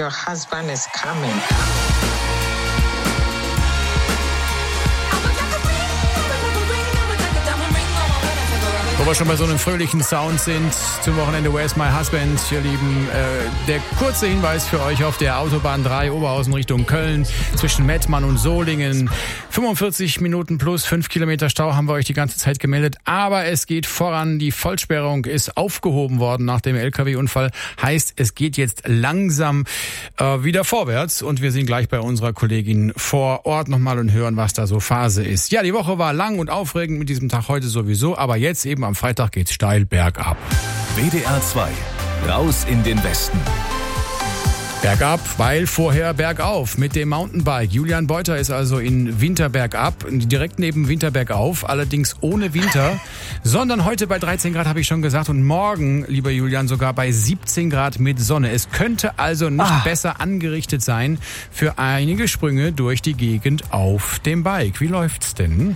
your husband is coming. Wo wir schon bei so einem fröhlichen Sound sind, zum Wochenende Where's My Husband, ihr Lieben. Der kurze Hinweis für euch auf der Autobahn 3 Oberhausen Richtung Köln zwischen Mettmann und Solingen. 45 Minuten plus 5 Kilometer Stau haben wir euch die ganze Zeit gemeldet. Aber es geht voran. Die Vollsperrung ist aufgehoben worden nach dem LKW-Unfall. Heißt, es geht jetzt langsam wieder vorwärts. Und wir sind gleich bei unserer Kollegin vor Ort nochmal und hören, was da so Phase ist. Ja, die Woche war lang und aufregend mit diesem Tag heute sowieso. Aber jetzt eben am Freitag geht's steil bergab. WDR 2. Raus in den Westen. Bergab, weil vorher bergauf mit dem Mountainbike. Julian Beuter ist also in Winterbergab, direkt neben Winterbergauf, allerdings ohne Winter, sondern heute bei 13 Grad, habe ich schon gesagt, und morgen, lieber Julian, sogar bei 17 Grad mit Sonne. Es könnte also nicht besser angerichtet sein für einige Sprünge durch die Gegend auf dem Bike. Wie läuft's denn?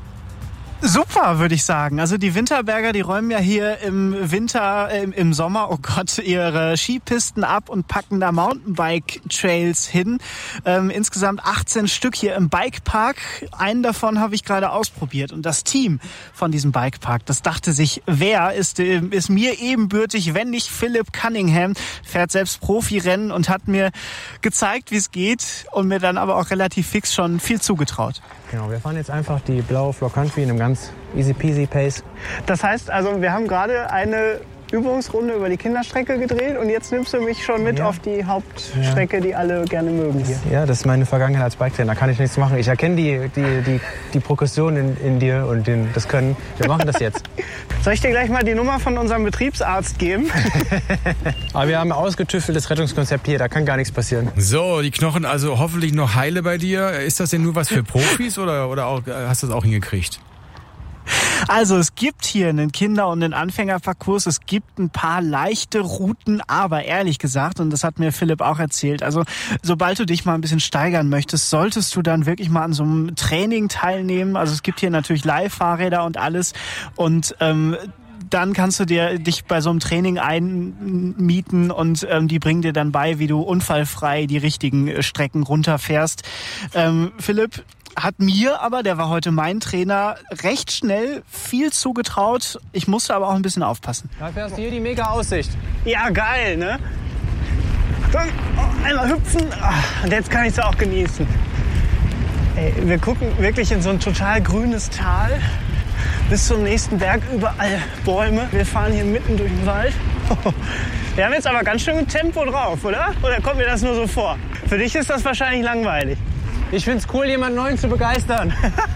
Super, würde ich sagen. Also die Winterberger, die räumen ja hier im Winter, im Sommer, oh Gott, ihre Skipisten ab und packen da Mountainbike-Trails hin. Insgesamt 18 Stück hier im Bikepark. Einen davon habe ich gerade ausprobiert. Und das Team von diesem Bikepark, das dachte sich, wer ist mir ebenbürtig, wenn nicht Philipp Cunningham, fährt selbst Profirennen und hat mir gezeigt, wie es geht und mir dann aber auch relativ fix schon viel zugetraut. Genau, wir fahren jetzt einfach die blaue Floor Country in einem ganz easy peasy Pace. Das heißt also, wir haben gerade eine Übungsrunde über die Kinderstrecke gedreht und jetzt nimmst du mich schon mit auf die Hauptstrecke, die alle gerne mögen. Ja, das ist meine Vergangenheit als Biketrainer, da kann ich nichts machen. Ich erkenne die Progression in dir und das Können. Wir machen das jetzt. Soll ich dir gleich mal die Nummer von unserem Betriebsarzt geben? Aber wir haben ein ausgetüfteltes Rettungskonzept hier, da kann gar nichts passieren. So, die Knochen also hoffentlich noch heile bei dir. Ist das denn nur was für Profis oder auch, hast du das auch hingekriegt? Also es gibt hier einen Kinder- und einen Anfängerparcours, es gibt ein paar leichte Routen, aber ehrlich gesagt, und das hat mir Philipp auch erzählt, also sobald du dich mal ein bisschen steigern möchtest, solltest du dann wirklich mal an so einem Training teilnehmen. Also es gibt hier natürlich Leihfahrräder und alles und dann kannst du dich bei so einem Training einmieten und die bringen dir dann bei, wie du unfallfrei die richtigen Strecken runterfährst. Philipp hat mir aber, der war heute mein Trainer, recht schnell viel zugetraut. Ich musste aber auch ein bisschen aufpassen. Da fährst du hier die mega Aussicht. Ja, geil, ne? Dann einmal hüpfen und jetzt kann ich es auch genießen. Ey, wir gucken wirklich in so ein total grünes Tal. Bis zum nächsten Berg überall Bäume. Wir fahren hier mitten durch den Wald. Wir haben jetzt aber ganz schön Tempo drauf, oder? Oder kommt mir das nur so vor? Für dich ist das wahrscheinlich langweilig. Ich find's cool, jemanden Neuen zu begeistern.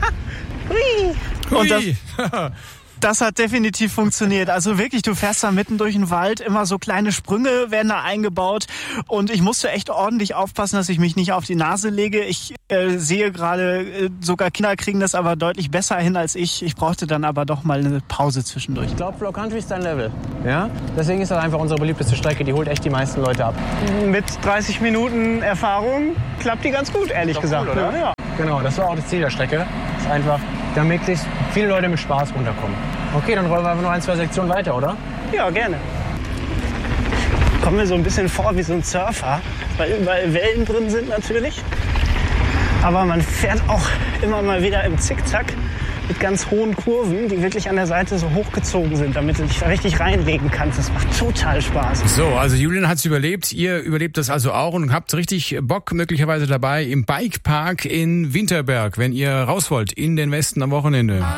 Hui. Und das hat definitiv funktioniert. Also wirklich, du fährst da mitten durch den Wald, immer so kleine Sprünge werden da eingebaut und ich musste echt ordentlich aufpassen, dass ich mich nicht auf die Nase lege. Ich sehe gerade, sogar Kinder kriegen das aber deutlich besser hin als ich. Ich brauchte dann aber doch mal eine Pause zwischendurch. Ich glaube, Floor Country ist dein Level. Ja? Deswegen ist das einfach unsere beliebteste Strecke. Die holt echt die meisten Leute ab. Mit 30 Minuten Erfahrung klappt die ganz gut, ehrlich gesagt. Cool, oder? Ja. Genau, das war auch das Ziel der Strecke. Das ist einfach, damit möglichst viele Leute mit Spaß runterkommen. Okay, dann rollen wir einfach noch 1, 2 Sektionen weiter, oder? Ja, gerne. Kommen wir so ein bisschen vor wie so ein Surfer, weil überall Wellen drin sind natürlich. Aber man fährt auch immer mal wieder im Zickzack mit ganz hohen Kurven, die wirklich an der Seite so hochgezogen sind, damit du dich da richtig reinlegen kannst. Das macht total Spaß. So, also Julian hat's überlebt, ihr überlebt das also auch und habt richtig Bock möglicherweise dabei im Bikepark in Winterberg, wenn ihr raus wollt in den Westen am Wochenende.